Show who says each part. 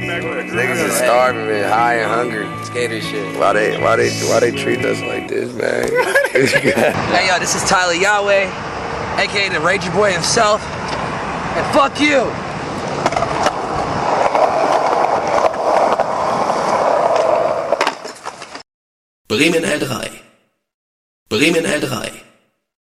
Speaker 1: Niggas is starving, man, high and hungry. Skater shit. Why they treat us like this, man?
Speaker 2: Hey, yo, this is Tyler Yahweh, aka the Ranger Boy himself. And fuck you!
Speaker 3: Bremen L3. Bremen L3.